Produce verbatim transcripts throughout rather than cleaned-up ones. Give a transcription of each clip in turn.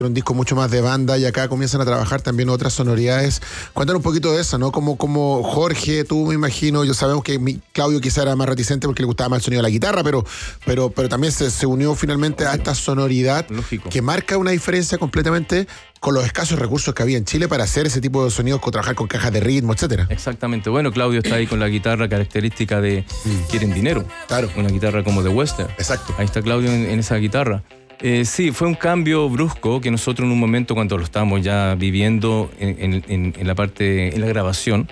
un disco mucho más de banda y acá comienzan a trabajar también otras sonoridades. Cuéntanos un poquito de eso, ¿no? Como, como Jorge, tú me imagino, yo sabemos que mi, Claudio quizá era más reticente porque le gustaba más el sonido de la guitarra, pero, pero, pero también se, se unió finalmente a esta sonoridad Lógico. que marca una diferencia completamente con los escasos recursos que había en Chile para hacer ese tipo de sonidos, con trabajar con cajas de ritmo, etcétera. Exactamente. Bueno, Claudio está ahí con la guitarra característica de mm. Quieren Dinero. Claro. Una guitarra como de western. Exacto. Ahí está Claudio en, en esa guitarra. Eh, sí, fue un cambio brusco que nosotros en un momento, cuando lo estábamos ya viviendo en, en, en la parte, en la grabación,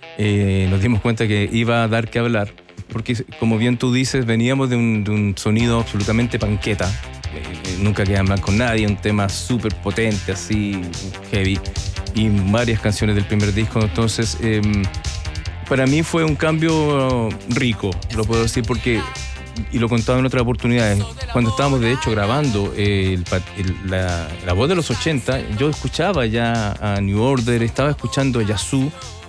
eh, nos dimos cuenta que iba a dar que hablar, porque como bien tú dices, veníamos de un, de un sonido absolutamente panqueta, eh, nunca quedan mal con nadie, un tema súper potente, así, heavy, y varias canciones del primer disco. Entonces, eh, para mí fue un cambio rico, lo puedo decir, porque... y lo contaba en otras oportunidades, cuando estábamos de hecho grabando eh, el, el, la, la voz de los ochenta, yo escuchaba ya a New Order, estaba escuchando a Yazoo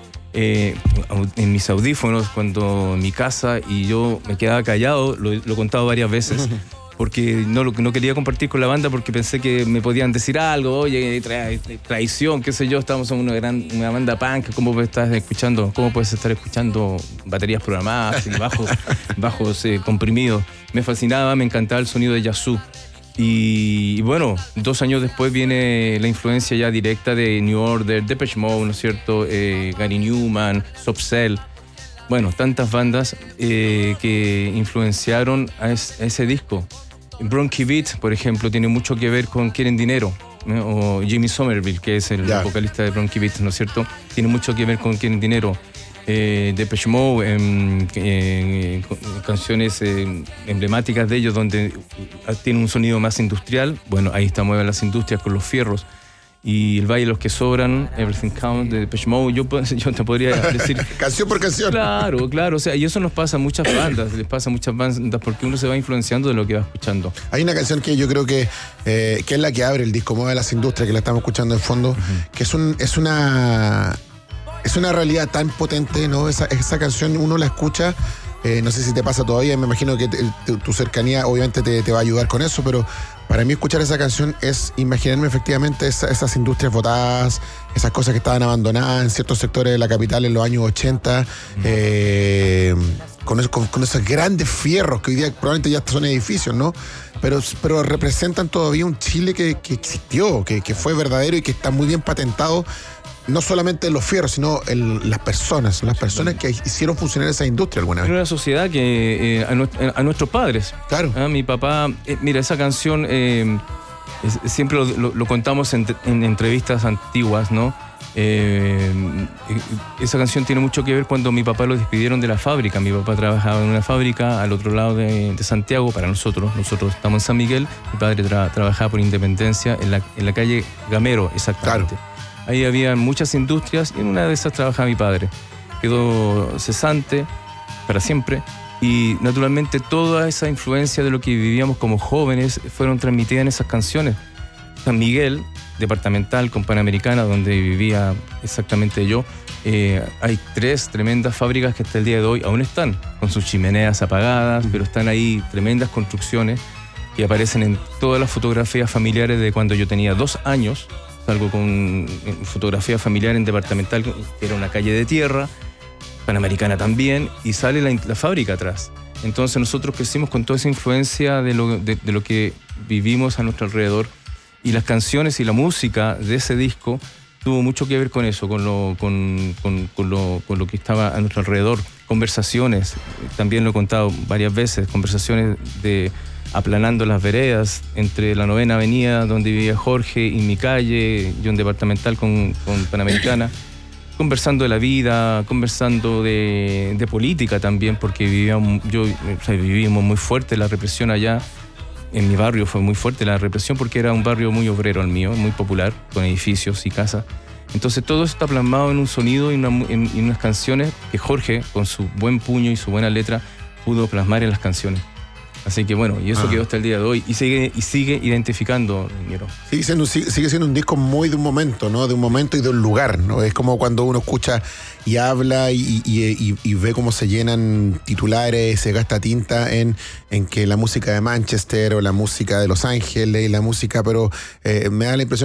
eh, en mis audífonos cuando en mi casa, y yo me quedaba callado, lo, lo he contado varias veces, porque no, no quería compartir con la banda porque pensé que me podían decir algo, oye, tra traición, qué sé yo, estamos en una, gran, una banda punk, ¿cómo estás escuchando? ¿Cómo puedes estar escuchando baterías programadas y bajos, bajos eh, comprimidos? Me fascinaba, me encantaba el sonido de Yazoo. Y, y bueno, dos años después viene la influencia ya directa de New Order, Depeche Mode, ¿no es cierto? Eh, Gary Newman, Soft Cell. Bueno, tantas bandas eh, que influenciaron a, es, a ese disco. Bronchi Beat, por ejemplo, tiene mucho que ver con Quieren Dinero, ¿no? O Jimmy Somerville, que es el yeah. vocalista de Bronchi Beat, ¿no es cierto? Tiene mucho que ver con Quieren Dinero. Eh, Depeche Mode, eh, eh, canciones eh, emblemáticas de ellos donde tiene un sonido más industrial. Bueno, ahí está Mueven las Industrias con Los Fierros. Y El Valle de los que Sobran, Everything Counts, de Depeche Mode, yo, yo te podría decir... canción por canción. Claro, claro, o sea, y eso nos pasa a muchas bandas, les pasa a muchas bandas porque uno se va influenciando de lo que va escuchando. Hay una canción que yo creo que, eh, que es la que abre el disco, Mueve las Industrias, que la estamos escuchando en fondo, uh-huh. que es, un, es una... es una realidad tan potente, ¿no? Esa, esa canción uno la escucha, eh, no sé si te pasa todavía, me imagino que te, tu, tu cercanía obviamente te, te va a ayudar con eso, pero para mí escuchar esa canción es imaginarme efectivamente esa, esas industrias botadas, esas cosas que estaban abandonadas en ciertos sectores de la capital en los años ochenta, mm. eh, con, eso, con, con esos grandes fierros que hoy día probablemente ya son edificios, ¿no? Pero, pero representan todavía un Chile que, que existió, que, que fue verdadero y que está muy bien patentado. No solamente los fierros, sino el, las personas, las personas que hicieron funcionar esa industria alguna vez. Era una sociedad que eh, a, nu a nuestros padres. Claro. ¿Ah? Mi papá, eh, mira, esa canción eh, es, siempre lo, lo, lo contamos en, en entrevistas antiguas, ¿no? Eh, esa canción tiene mucho que ver cuando mi papá lo despidieron de la fábrica. Mi papá trabajaba en una fábrica al otro lado de, de Santiago, para nosotros. Nosotros estamos en San Miguel. Mi padre tra trabajaba por Independencia en la, en la calle Gamero, exactamente. Claro. Ahí había muchas industrias y en una de esas trabajaba mi padre. Quedó cesante para siempre y naturalmente toda esa influencia de lo que vivíamos como jóvenes fueron transmitidas en esas canciones. San Miguel, departamental con Panamericana, donde vivía exactamente yo, eh, hay tres tremendas fábricas que hasta el día de hoy aún están, con sus chimeneas apagadas, pero están ahí tremendas construcciones que aparecen en todas las fotografías familiares de cuando yo tenía dos años. Salgo con fotografía familiar en departamental, que era una calle de tierra, Panamericana también, y sale la, la fábrica atrás. Entonces nosotros crecimos con toda esa influencia de lo, de, de lo que vivimos a nuestro alrededor, y las canciones y la música de ese disco tuvo mucho que ver con eso, con lo, con, con, con lo, con lo que estaba a nuestro alrededor. Conversaciones, también lo he contado varias veces, conversaciones de... aplanando las veredas entre la Novena Avenida, donde vivía Jorge, y mi calle, yo en departamental con, con Panamericana, conversando de la vida, conversando de, de política también, porque vivíamos, yo, o sea, vivíamos muy fuerte la represión allá. En mi barrio fue muy fuerte la represión porque era un barrio muy obrero el mío, muy popular, con edificios y casas. Entonces todo eso está plasmado en un sonido y, una, en, en unas canciones que Jorge, con su buen puño y su buena letra, pudo plasmar en las canciones. Así que bueno, y eso Ah. quedó hasta el día de hoy. Y sigue, y sigue identificando Ñero. Sigue siendo, sigue, sigue siendo un disco muy de un momento, ¿no? De un momento y de un lugar, ¿no? Es como cuando uno escucha y habla y, y, y, y ve cómo se llenan titulares, se gasta tinta en, en que la música de Manchester o la música de Los Ángeles y la música, pero eh, me da la impresión